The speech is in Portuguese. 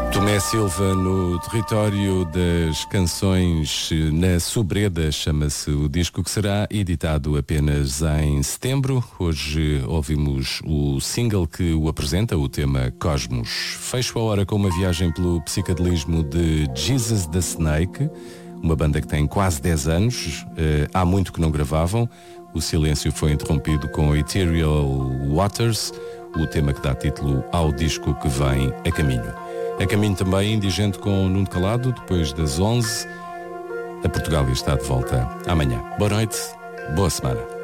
Tomé Silva no território das canções na Sobreda, chama-se o disco, que será editado apenas em setembro. Hoje ouvimos o single que o apresenta, o tema Cosmos. Fecho a hora com uma viagem pelo psicadelismo de Jesus the Snake, uma banda que tem quase 10 anos, há muito que não gravavam. O silêncio foi interrompido com Ethereal Waters, o tema que dá título ao disco que vem a caminho. A caminho também Indigente com Nuno Calado, depois das 11. A Portugália está de volta amanhã. Boa noite, boa semana.